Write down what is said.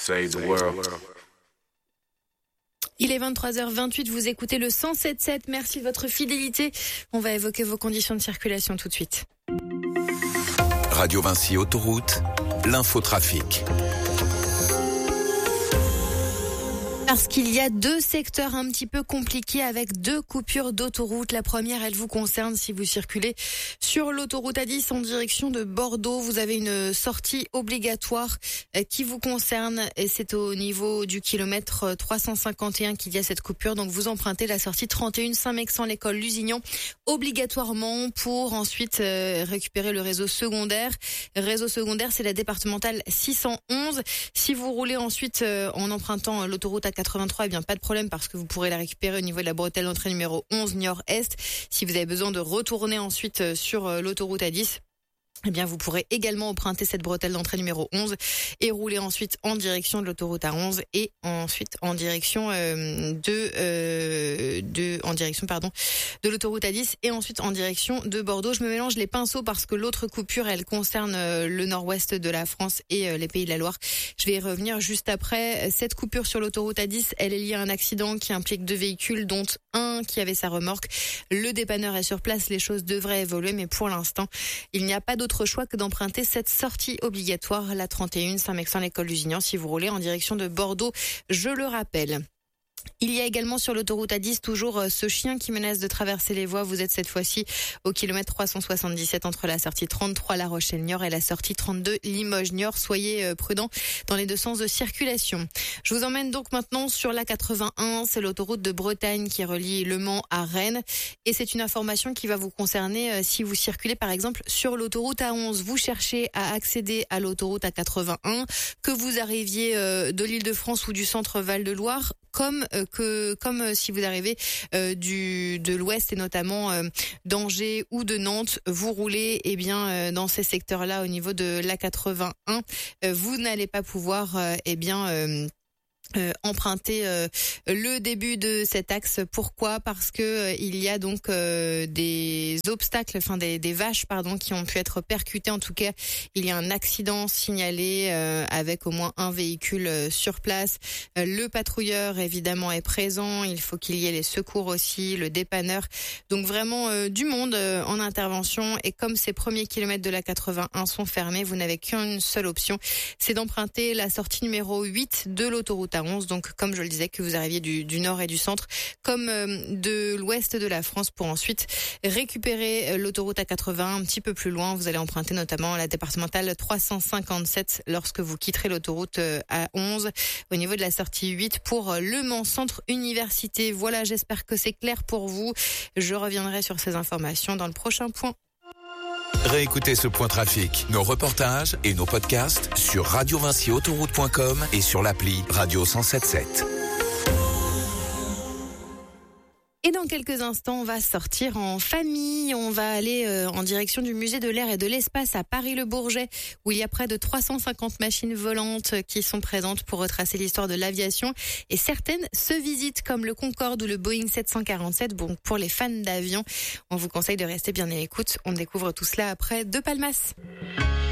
save the world. Il est 23h28, vous écoutez le 107.7. Merci de votre fidélité. On va évoquer vos conditions de circulation tout de suite. Radio Vinci Autoroute, l'infotrafic. Parce qu'il y a deux secteurs un petit peu compliqués avec deux coupures d'autoroute. La première, elle vous concerne si vous circulez sur l'autoroute A10 en direction de Bordeaux. Vous avez une sortie obligatoire qui vous concerne et c'est au niveau du kilomètre 351 qu'il y a cette coupure. Donc vous empruntez la sortie 31 Saint-Mexan, l'école Lusignan, obligatoirement pour ensuite récupérer le réseau secondaire. Réseau secondaire, c'est la départementale 611. Si vous roulez ensuite en empruntant l'autoroute A83, eh bien pas de problème parce que vous pourrez la récupérer au niveau de la bretelle d'entrée numéro 11 Niort-Est. Si vous avez besoin de retourner ensuite sur l'autoroute A10, eh bien, vous pourrez également emprunter cette bretelle d'entrée numéro 11 et rouler ensuite en direction de l'autoroute A11 et ensuite en direction de l'autoroute A10 et ensuite en direction de Bordeaux. Je me mélange les pinceaux parce que l'autre coupure, elle concerne le nord-ouest de la France et les Pays de la Loire. Je vais y revenir juste après. Cette coupure sur l'autoroute A10, elle est liée à un accident qui implique deux véhicules, dont un qui avait sa remorque. Le dépanneur est sur place, les choses devraient évoluer, mais pour l'instant, il n'y a pas d'autre choix que d'emprunter cette sortie obligatoire, la 31 Saint-Mexan, l'école Lusignan, si vous roulez en direction de Bordeaux, je le rappelle. Il y a également sur l'autoroute A10 toujours ce chien qui menace de traverser les voies. Vous êtes cette fois-ci au kilomètre 377 entre la sortie 33 La Rochelle-Niort et la sortie 32 Limoges-Niort. Soyez prudents dans les deux sens de circulation. Je vous emmène donc maintenant sur la 81. C'est l'autoroute de Bretagne qui relie Le Mans à Rennes. Et c'est une information qui va vous concerner si vous circulez par exemple sur l'autoroute A11. Vous cherchez à accéder à l'autoroute A81, que vous arriviez de l'Île-de-France ou du centre Val-de-Loire, comme si vous arrivez de l'ouest et notamment d'Angers ou de Nantes, vous roulez dans ces secteurs-là au niveau de l'A81, vous n'allez pas pouvoir emprunter le début de cet axe. Pourquoi ? Parce que il y a donc des obstacles, des vaches qui ont pu être percutées. En tout cas, il y a un accident signalé avec au moins un véhicule sur place. Le patrouilleur évidemment est présent. Il faut qu'il y ait les secours aussi, le dépanneur. Donc vraiment du monde en intervention. Et comme ces premiers kilomètres de la 81 sont fermés, vous n'avez qu'une seule option, c'est d'emprunter la sortie numéro 8 de l'autoroute A11. Donc comme je le disais, que vous arriviez du nord et du centre comme de l'ouest de la France pour ensuite récupérer l'autoroute A80 un petit peu plus loin. Vous allez emprunter notamment la départementale 357 lorsque vous quitterez l'autoroute A11 au niveau de la sortie 8 pour Le Mans Centre Université. Voilà, j'espère que c'est clair pour vous. Je reviendrai sur ces informations dans le prochain point. Réécoutez ce point trafic, nos reportages et nos podcasts sur radiovinciautoroute.com et sur l'appli Radio 107.7. Et dans quelques instants, on va sortir en famille. On va aller en direction du musée de l'air et de l'espace à Paris-le-Bourget, où il y a près de 350 machines volantes qui sont présentes pour retracer l'histoire de l'aviation. Et certaines se visitent, comme le Concorde ou le Boeing 747. Bon, pour les fans d'avion, on vous conseille de rester bien à l'écoute. On découvre tout cela après De Palmas.